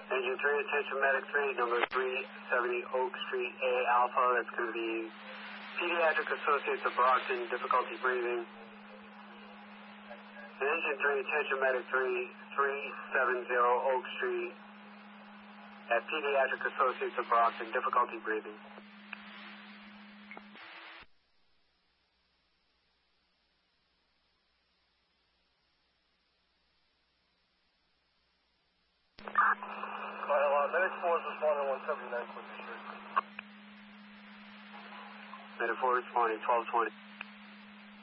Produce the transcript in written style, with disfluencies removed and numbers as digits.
Engine 3, attention medic 3, number 370 Oak Street, A Alpha. That's going to be Pediatric Associates of Brockton, difficulty breathing. Engine 3, attention medic 3, 370 Oak Street, at Pediatric Associates of Brockton, difficulty breathing. Medic 4 is responding 179 Quincy Street. Medic 4 responding 1220.